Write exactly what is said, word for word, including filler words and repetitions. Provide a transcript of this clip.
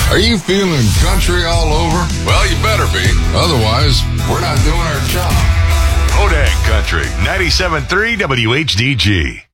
Are you feeling country all over? Well, you better be. Otherwise, we're not doing our job. Bodag Country, ninety-seven point three W H D G.